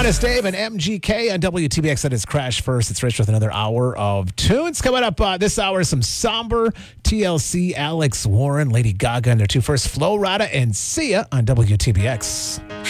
Honest Dave and MGK on WTBX. That is Crash First. It's Rich with another hour of tunes. Coming up this hour, some somber TLC, Alex Warren, Lady Gaga, and their two first, Flo Rida and Sia on WTBX.